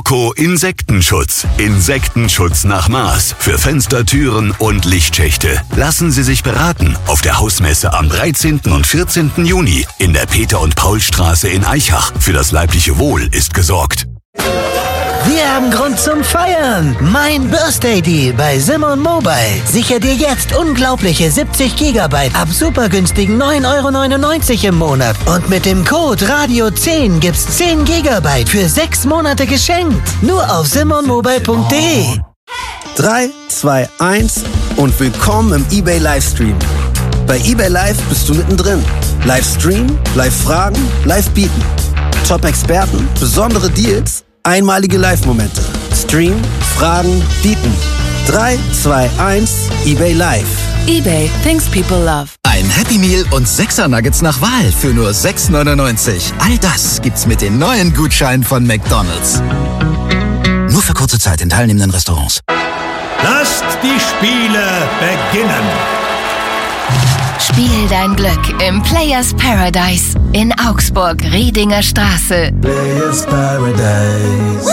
Loco Insektenschutz. Insektenschutz nach Maß für Fenster, Türen und Lichtschächte. Lassen Sie sich beraten auf der Hausmesse am 13. und 14. Juni in der Peter- und Paulstraße in Aichach. Für das leibliche Wohl ist gesorgt. Wir haben Grund zum Feiern. Mein Birthday Deal bei Simon Mobile. Sichere dir jetzt unglaubliche 70 GB ab super günstigen 9,99 € im Monat. Und mit dem Code Radio10 gibt's 10 GB für 6 Monate geschenkt. Nur auf simonmobile.de. 3, 2, 1 und willkommen im eBay Livestream. Bei eBay Live bist du mittendrin. Livestream, Live-Fragen, Live-Bieten. Top-Experten, besondere Deals, einmalige Live-Momente. Stream, Fragen, Bieten. 3, 2, 1, eBay Live. eBay, things people love. Ein Happy Meal und 6er Nuggets nach Wahl für nur 6,99 €. All das gibt's mit den neuen Gutscheinen von McDonald's. Nur für kurze Zeit in teilnehmenden Restaurants. Lasst die Spiele beginnen. Spiel dein Glück im Players Paradise in Augsburg, Riedinger Straße. Players Paradise.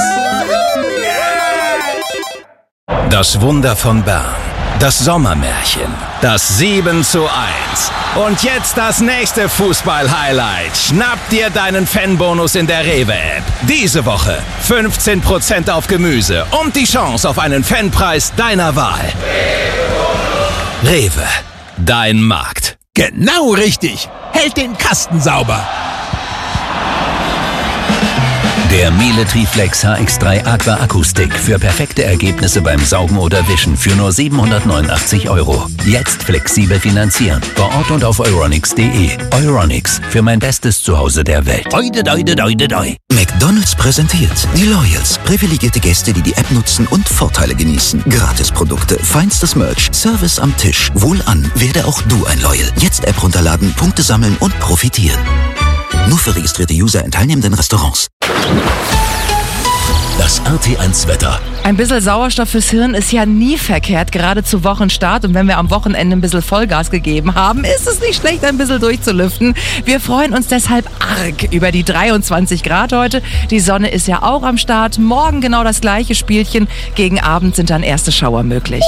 Das Wunder von Bern. Das Sommermärchen. Das 7:1. Und jetzt das nächste Fußball-Highlight. Schnapp dir deinen Fanbonus in der Rewe-App. Diese Woche 15% auf Gemüse und die Chance auf einen Fanpreis deiner Wahl. Rewe. Dein Markt. Genau richtig. Hält den Kasten sauber. Der Miele Triflex HX3 Aqua Akku-Stick für perfekte Ergebnisse beim Saugen oder Wischen für nur 789 €. Jetzt flexibel finanzieren. Vor Ort und auf euronics.de. Euronics, für mein bestes Zuhause der Welt. Oide, doide, doide, doi. McDonald's präsentiert die Loyals. Privilegierte Gäste, die die App nutzen und Vorteile genießen. Gratisprodukte, feinstes Merch, Service am Tisch. Wohlan, werde auch du ein Loyal. Jetzt App runterladen, Punkte sammeln und profitieren. Nur für registrierte User in teilnehmenden Restaurants. Das RT1-Wetter. Ein bisschen Sauerstoff fürs Hirn ist ja nie verkehrt, gerade zu Wochenstart. Und wenn wir am Wochenende ein bisschen Vollgas gegeben haben, ist es nicht schlecht, ein bisschen durchzulüften. Wir freuen uns deshalb arg über die 23 Grad heute. Die Sonne ist ja auch am Start. Morgen genau das gleiche Spielchen. Gegen Abend sind dann erste Schauer möglich.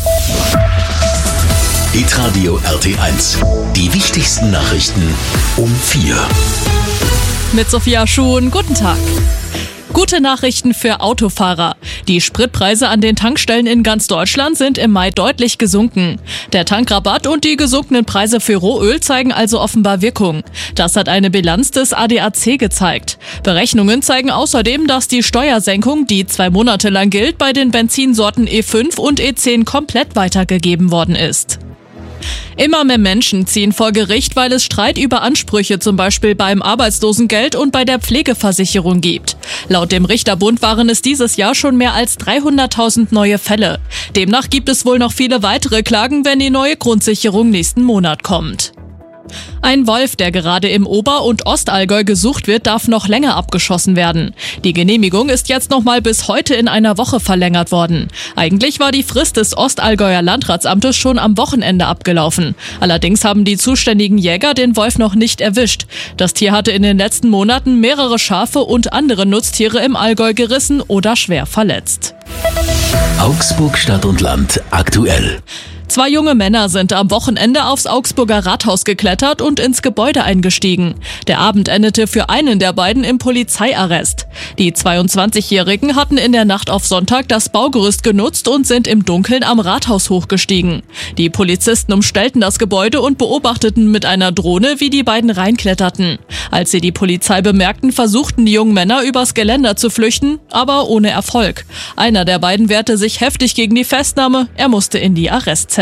Hitradio RT1. Die wichtigsten Nachrichten um 4. Mit Sophia Schuhn, guten Tag. Gute Nachrichten für Autofahrer. Die Spritpreise an den Tankstellen in ganz Deutschland sind im Mai deutlich gesunken. Der Tankrabatt und die gesunkenen Preise für Rohöl zeigen also offenbar Wirkung. Das hat eine Bilanz des ADAC gezeigt. Berechnungen zeigen außerdem, dass die Steuersenkung, die 2 Monate lang gilt, bei den Benzinsorten E5 und E10 komplett weitergegeben worden ist. Immer mehr Menschen ziehen vor Gericht, weil es Streit über Ansprüche zum Beispiel beim Arbeitslosengeld und bei der Pflegeversicherung gibt. Laut dem Richterbund waren es dieses Jahr schon mehr als 300.000 neue Fälle. Demnach gibt es wohl noch viele weitere Klagen, wenn die neue Grundsicherung nächsten Monat kommt. Ein Wolf, der gerade im Ober- und Ostallgäu gesucht wird, darf noch länger abgeschossen werden. Die Genehmigung ist jetzt nochmal bis heute in einer Woche verlängert worden. Eigentlich war die Frist des Ostallgäuer Landratsamtes schon am Wochenende abgelaufen. Allerdings haben die zuständigen Jäger den Wolf noch nicht erwischt. Das Tier hatte in den letzten Monaten mehrere Schafe und andere Nutztiere im Allgäu gerissen oder schwer verletzt. Augsburg Stadt und Land aktuell. 2 junge Männer sind am Wochenende aufs Augsburger Rathaus geklettert und ins Gebäude eingestiegen. Der Abend endete für einen der beiden im Polizeiarrest. Die 22-Jährigen hatten in der Nacht auf Sonntag das Baugerüst genutzt und sind im Dunkeln am Rathaus hochgestiegen. Die Polizisten umstellten das Gebäude und beobachteten mit einer Drohne, wie die beiden reinkletterten. Als sie die Polizei bemerkten, versuchten die jungen Männer übers Geländer zu flüchten, aber ohne Erfolg. Einer der beiden wehrte sich heftig gegen die Festnahme, er musste in die Arrestzelle.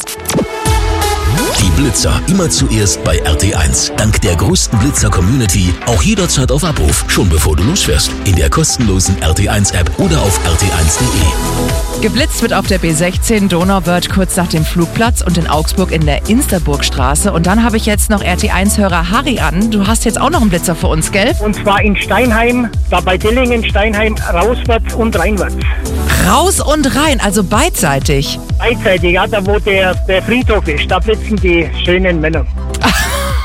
Die Blitzer immer zuerst bei RT1. Dank der größten Blitzer-Community auch jederzeit auf Abruf, schon bevor du losfährst. In der kostenlosen RT1-App oder auf rt1.de. Geblitzt wird auf der B16 Donauwörth kurz nach dem Flugplatz und in Augsburg in der Insterburgstraße. Und dann habe ich jetzt noch RT1-Hörer Harry an. Du hast jetzt auch noch einen Blitzer für uns, gell? Und zwar in Steinheim, da bei Dillingen, Steinheim, rauswärts und reinwärts. Raus und rein, also beidseitig. Beidseitig, ja, da wo der Friedhof ist, da blitzen die schönen Männer.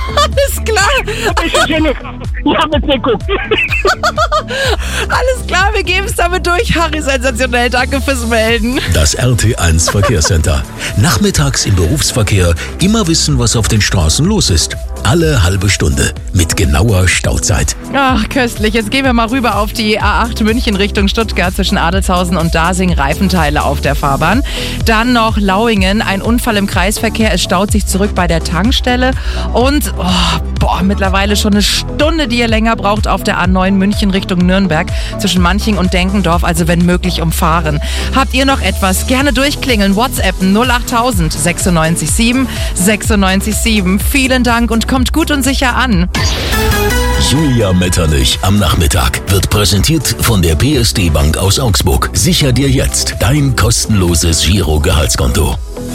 Alles klar. Ich habe jetzt geguckt. Alles klar, wir geben es damit durch. Harry, sensationell. Danke fürs Melden. Das RT1 Verkehrscenter. Nachmittags im Berufsverkehr immer wissen, was auf den Straßen los ist. Alle halbe Stunde mit genauer Stauzeit. Ach, köstlich. Jetzt gehen wir mal rüber auf die A8 München Richtung Stuttgart zwischen Adolzhausen und Dasing. Reifenteile auf der Fahrbahn. Dann noch Lauingen. Ein Unfall im Kreisverkehr. Es staut sich zurück bei der Tankstelle. Und mittlerweile schon eine Stunde, die ihr länger braucht auf der A9 München Richtung Nürnberg zwischen Manching und Denkendorf. Also wenn möglich umfahren. Habt ihr noch etwas? Gerne durchklingeln. WhatsAppen 08000 96 7 96 7. Vielen Dank und kommt gut und sicher an. Julia Metternich am Nachmittag wird präsentiert von der PSD Bank aus Augsburg. Sicher dir jetzt dein kostenloses Giro-Gehaltskonto.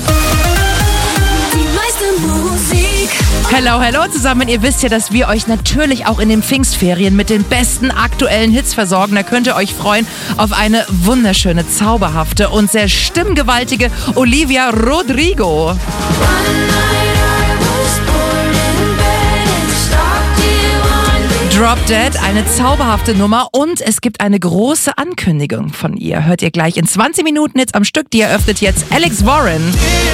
Hello zusammen. Ihr wisst ja, dass wir euch natürlich auch in den Pfingstferien mit den besten aktuellen Hits versorgen. Da könnt ihr euch freuen auf eine wunderschöne, zauberhafte und sehr stimmgewaltige Olivia Rodrigo. Drop Dead, eine zauberhafte Nummer und es gibt eine große Ankündigung von ihr. Hört ihr gleich in 20 Minuten jetzt am Stück. Die eröffnet jetzt Alex Warren.